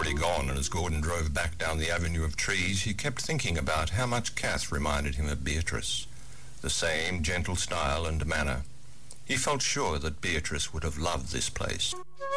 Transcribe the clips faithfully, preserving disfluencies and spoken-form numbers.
already gone, and as Gordon drove back down the avenue of trees, he kept thinking about how much Kath reminded him of Beatrice. The same gentle style and manner. He felt sure that Beatrice would have loved this place.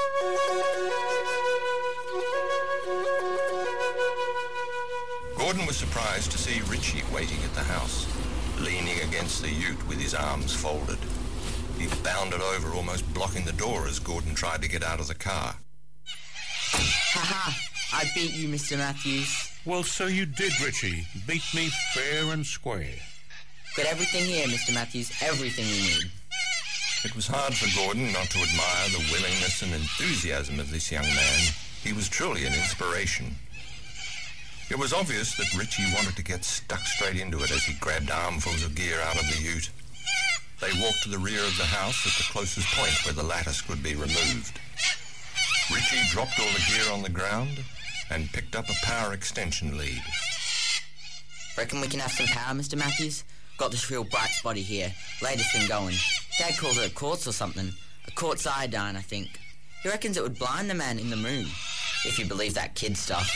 Gordon was surprised to see Richie waiting at the house, leaning against the ute with his arms folded. He bounded over, almost blocking the door as Gordon tried to get out of the car. Ha-ha! I beat you, Mister Matthews. Well, so you did, Richie. Beat me fair and square. Got everything here, Mister Matthews. Everything we need. It was hard for Gordon not to admire the willingness and enthusiasm of this young man. He was truly an inspiration. It was obvious that Richie wanted to get stuck straight into it as he grabbed armfuls of gear out of the ute. They walked to the rear of the house at the closest point where the lattice could be removed. Richie dropped all the gear on the ground and picked up a power extension lead. Reckon we can have some power, Mister Matthews? Got this real bright spotty here. Latest thing going. Dad calls it a quartz or something. A quartz iodine, I think. He reckons it would blind the man in the moon, if you believe that kid stuff.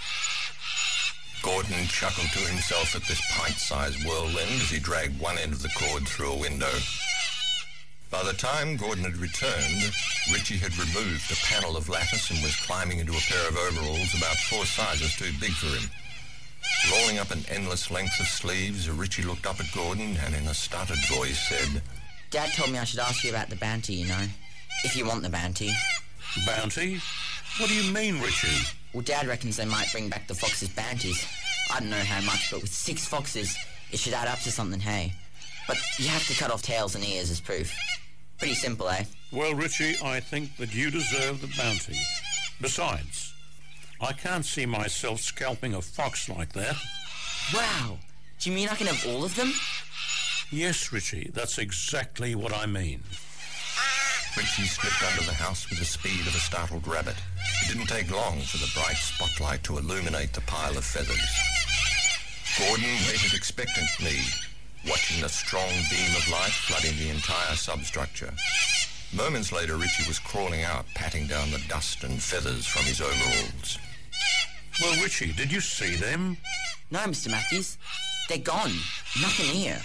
Gordon chuckled to himself at this pint-sized whirlwind as he dragged one end of the cord through a window. By the time Gordon had returned, Richie had removed a panel of lattice and was climbing into a pair of overalls about four sizes too big for him. Rolling up an endless length of sleeves, Richie looked up at Gordon and in a stuttered voice said, Dad told me I should ask you about the bounty, you know. If you want the bounty. Bounty? What do you mean, Richie? Well, Dad reckons they might bring back the foxes' bounties. I don't know how much, but with six foxes, it should add up to something, hey? But you have to cut off tails and ears as proof. Pretty simple, eh? Well, Richie, I think that you deserve the bounty. Besides, I can't see myself scalping a fox like that. Wow! Do you mean I can have all of them? Yes, Richie, that's exactly what I mean. Richie slipped under the house with the speed of a startled rabbit. It didn't take long for the bright spotlight to illuminate the pile of feathers. Gordon waited expectantly, watching the strong beam of light flooding the entire substructure. Moments later, Richie was crawling out, patting down the dust and feathers from his overalls. Well, Richie, did you see them? No, Mister Matthews. They're gone. Nothing here.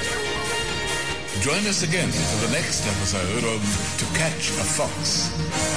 Join us again for the next episode of To Catch a Fox.